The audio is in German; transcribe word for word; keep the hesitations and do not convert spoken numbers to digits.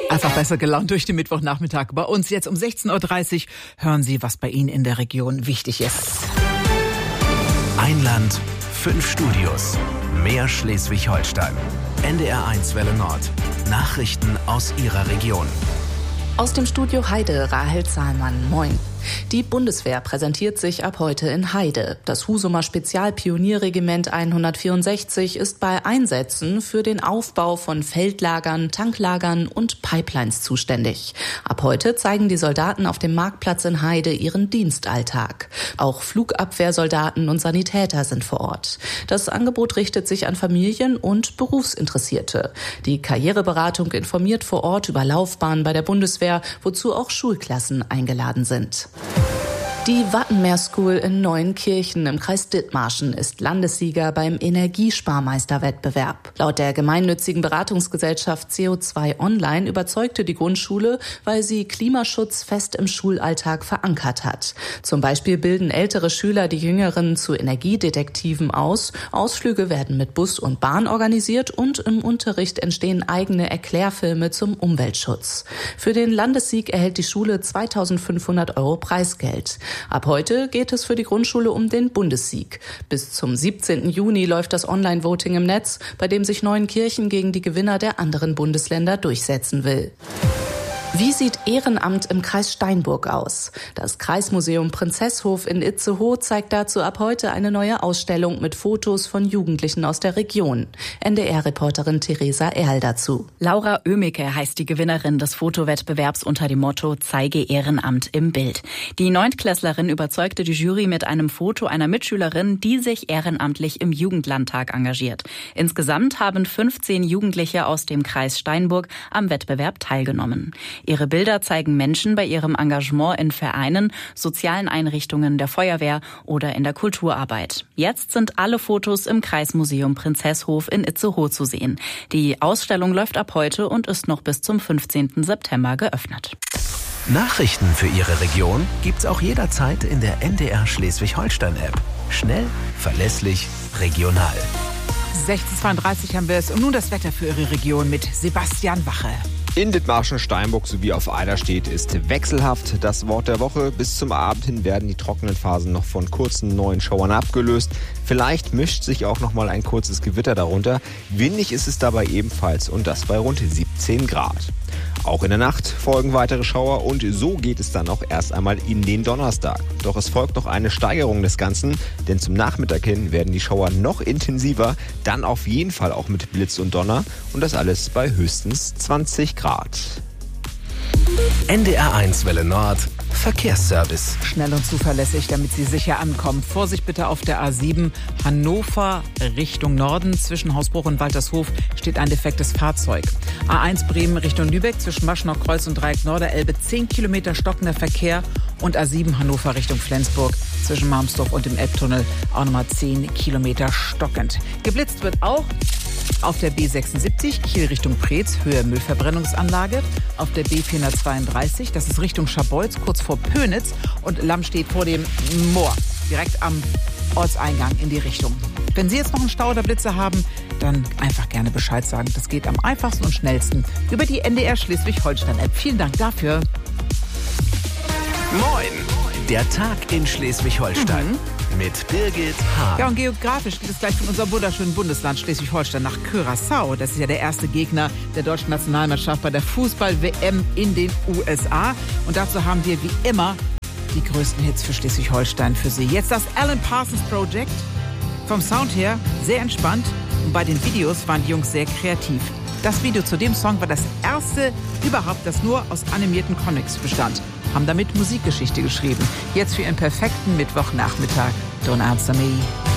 Einfach besser gelaunt durch den Mittwochnachmittag. Bei uns jetzt um sechzehn Uhr dreißig hören Sie, was bei Ihnen in der Region wichtig ist. Ein Land, fünf Studios. Mehr Schleswig-Holstein. N D R eins Welle Nord. Nachrichten aus Ihrer Region. Aus dem Studio Heide, Rahel Zahlmann. Moin. Die Bundeswehr präsentiert sich ab heute in Heide. Das Husumer Spezialpionierregiment hundertvierundsechzig ist bei Einsätzen für den Aufbau von Feldlagern, Tanklagern und Pipelines zuständig. Ab heute zeigen die Soldaten auf dem Marktplatz in Heide ihren Dienstalltag. Auch Flugabwehrsoldaten und Sanitäter sind vor Ort. Das Angebot richtet sich an Familien und Berufsinteressierte. Die Karriereberatung informiert vor Ort über Laufbahnen bei der Bundeswehr, wozu auch Schulklassen eingeladen sind. Die Wattenmeer School in Neuenkirchen im Kreis Dithmarschen ist Landessieger beim Energiesparmeisterwettbewerb. Laut der gemeinnützigen Beratungsgesellschaft C O zwei Online überzeugte die Grundschule, weil sie Klimaschutz fest im Schulalltag verankert hat. Zum Beispiel bilden ältere Schüler die Jüngeren zu Energiedetektiven aus, Ausflüge werden mit Bus und Bahn organisiert und im Unterricht entstehen eigene Erklärfilme zum Umweltschutz. Für den Landessieg erhält die Schule zweitausendfünfhundert Euro Preisgeld. Ab heute geht es für die Grundschule um den Bundessieg. Bis zum siebzehnten Juni läuft das Online-Voting im Netz, bei dem sich Neuenkirchen gegen die Gewinner der anderen Bundesländer durchsetzen will. Wie sieht Ehrenamt im Kreis Steinburg aus? Das Kreismuseum Prinzesshof in Itzehoe zeigt dazu ab heute eine neue Ausstellung mit Fotos von Jugendlichen aus der Region. N D R-Reporterin Theresa Erl dazu. Laura Oemicke heißt die Gewinnerin des Fotowettbewerbs unter dem Motto Zeige Ehrenamt im Bild. Die Neuntklässlerin überzeugte die Jury mit einem Foto einer Mitschülerin, die sich ehrenamtlich im Jugendlandtag engagiert. Insgesamt haben fünfzehn Jugendliche aus dem Kreis Steinburg am Wettbewerb teilgenommen. Ihre Bilder zeigen Menschen bei ihrem Engagement in Vereinen, sozialen Einrichtungen, der Feuerwehr oder in der Kulturarbeit. Jetzt sind alle Fotos im Kreismuseum Prinzesshof in Itzehoe zu sehen. Die Ausstellung läuft ab heute und ist noch bis zum fünfzehnten September geöffnet. Nachrichten für Ihre Region gibt's auch jederzeit in der N D R Schleswig-Holstein-App. Schnell, verlässlich, regional. sechzehn Uhr zweiunddreißig haben wir es und nun das Wetter für Ihre Region mit Sebastian Wache. In Dithmarschen, Steinburg sowie auf Eiderstedt ist wechselhaft das Wort der Woche. Bis zum Abend hin werden die trockenen Phasen noch von kurzen neuen Schauern abgelöst. Vielleicht mischt sich auch noch mal ein kurzes Gewitter darunter. Windig ist es dabei ebenfalls und das bei rund siebzehn Grad. Auch in der Nacht folgen weitere Schauer und so geht es dann auch erst einmal in den Donnerstag. Doch es folgt noch eine Steigerung des Ganzen, denn zum Nachmittag hin werden die Schauer noch intensiver, dann auf jeden Fall auch mit Blitz und Donner und das alles bei höchstens zwanzig Grad. N D R eins Welle Nord, Verkehrsservice. Schnell und zuverlässig, damit Sie sicher ankommen. Vorsicht bitte auf der A sieben Hannover Richtung Norden. Zwischen Hausbruch und Waltershof steht ein defektes Fahrzeug. A eins Bremen Richtung Lübeck zwischen Maschenau Kreuz und Dreieck Norderelbe zehn Kilometer stockender Verkehr. Und A sieben Hannover Richtung Flensburg zwischen Malmsdorf und dem Elbtunnel auch nochmal zehn Kilometer stockend. Geblitzt wird auch auf der B sechsundsiebzig Kiel Richtung Preetz, Höhe Müllverbrennungsanlage. Auf der B vierhundertzweiunddreißig, das ist Richtung Scharbeutz, kurz vor Pönitz. Und Lamm steht vor dem Moor, direkt am Ortseingang in die Richtung. Wenn Sie jetzt noch einen Stau oder Blitze haben, dann einfach gerne Bescheid sagen. Das geht am einfachsten und schnellsten über die N D R Schleswig-Holstein-App. Vielen Dank dafür. Moin! Der Tag in Schleswig-Holstein. Mhm. Mit Birgit Hahn. Ja, und geografisch geht es gleich von unserem wunderschönen Bundesland Schleswig-Holstein nach Curaçao. Das ist ja der erste Gegner der deutschen Nationalmannschaft bei der Fußball-W M in den U S A. Und dazu haben wir wie immer die größten Hits für Schleswig-Holstein für Sie. Jetzt das Alan Parsons Project. Vom Sound her sehr entspannt und bei den Videos waren die Jungs sehr kreativ. Das Video zu dem Song war das erste überhaupt, das nur aus animierten Comics bestand. Haben damit Musikgeschichte geschrieben. Jetzt für Ihren perfekten Mittwochnachmittag. Don't Answer Me.